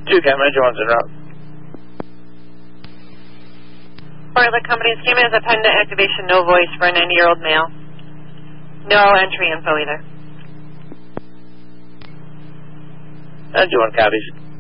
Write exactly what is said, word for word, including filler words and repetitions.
Two Cameron Johnson route. Bartlett Company came in as a pendant activation, no voice for a ninety-year-old male. No entry info either. ninety-one copies.